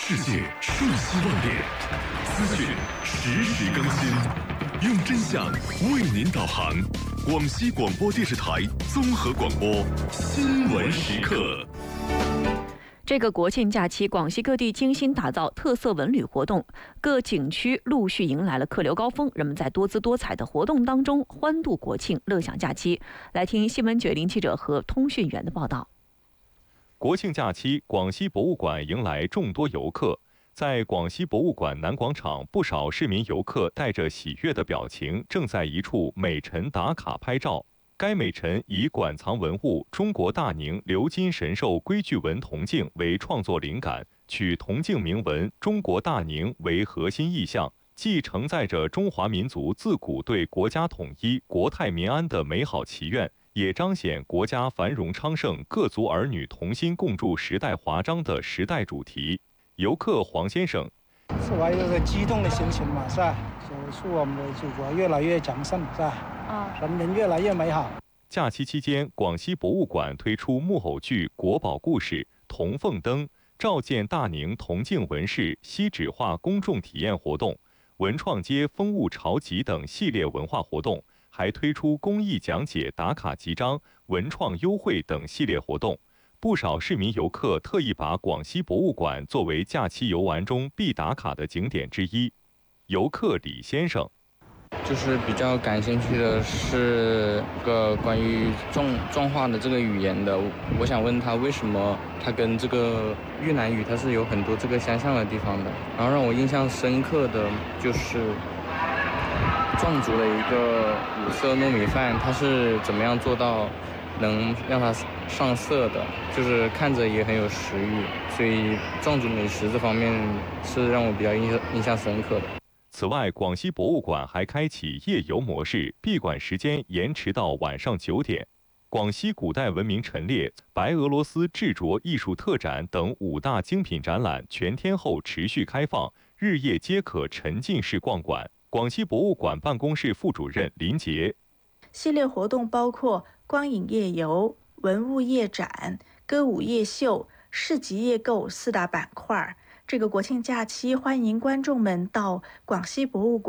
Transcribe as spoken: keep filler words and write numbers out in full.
世界瞬息万变，资讯实时更新，用真相为您导航。广西广播电视台综合广播新闻时刻。 这个国庆假期，广西各地精心打造特色文旅活动，各景区陆续迎来了客流高峰，人们在多姿多彩的活动当中欢度国庆，乐享假期。来听新闻九零记者和通讯员的报道。 国庆假期，广西博物馆迎来众多游客。在广西博物馆南广场，不少市民游客带着喜悦的表情，正在一处美陈打卡拍照。该美陈以馆藏文物中国大宁鎏金神兽龟具纹铜镜为创作灵感，取铜镜铭文“中国大宁”为核心意象，既承载着中华民族自古对国家统一、国泰民安的美好祈愿，也彰显国家繁荣昌盛、各族儿女同心共筑时代华章的时代主题。游客黄先生， 是吧？有个激动的心情嘛，是吧？就祝我们的祖国越来越强盛，是吧？啊，人民越来越美好。 假期期间，广西博物馆推出木偶剧《国宝故事》《铜凤灯》，召见大宁铜镜纹饰锡纸画公众体验活动，文创街风物潮集等系列文化活动，还推出公益讲解、打卡集章、文创优惠等系列活动。不少市民游客特意把广西博物馆作为假期游玩中必打卡的景点之一。游客李先生， 就是比较感兴趣的是个关于壮壮话的这个语言的，我想问他为什么他跟这个越南语它是有很多这个相像的地方的。然后让我印象深刻的就是壮族的一个五色糯米饭，它是怎么样做到能让它上色的，就是看着也很有食欲，所以壮族美食这方面是让我比较印象印象深刻的。 此外，广西博物馆还开启夜游模式，闭馆时间延迟到晚上九点。广西古代文明陈列、白俄罗斯制着艺术特展等五大精品展览全天候持续开放，日夜皆可沉浸式逛馆。广西博物馆办公室副主任林杰， 系列活动包括光影夜游、文物夜展、歌舞夜秀、市集夜购四大板块。这个国庆假期，欢迎观众们到广西博物馆